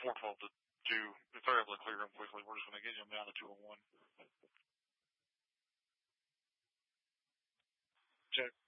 412 to do. If they're able to clear them quickly, we're just going to get them down to 201. Check.